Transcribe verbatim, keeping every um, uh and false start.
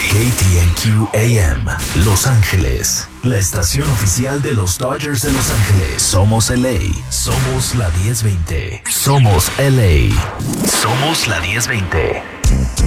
K T N Q A M, Los Ángeles, la estación oficial de los Dodgers de Los Ángeles. Somos L A, somos la diez veinte. Somos L A, somos la diez veinte.